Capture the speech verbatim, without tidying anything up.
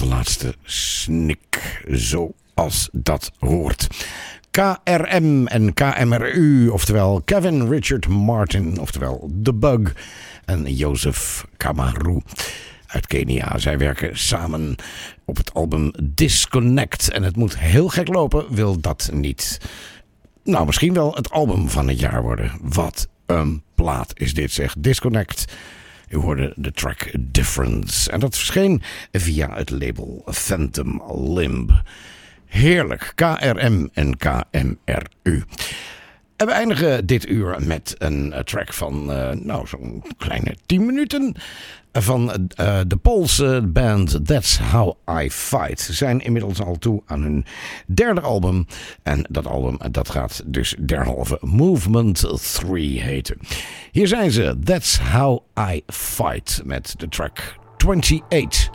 de laatste snik, zoals dat hoort. K R M en K M R U, oftewel Kevin Richard Martin, oftewel The Bug en Joseph Kamaru uit Kenia. Zij werken samen op het album Disconnect. En het moet heel gek lopen, wil dat niet. Nou, misschien wel het album van het jaar worden. Wat een plaat is dit, zeg. Disconnect. U hoorde de track Difference. En dat verscheen via het label Phantom Limb. Heerlijk. K R M en K M R U. En we eindigen dit uur met een track van, uh, nou, zo'n kleine tien minuten. Van uh, de Poolse band That's How I Fight. Ze zijn inmiddels al toe aan hun derde album. En dat album dat gaat dus derhalve Movement drie heten. Hier zijn ze, That's How I Fight, met de track tweeëntwintig.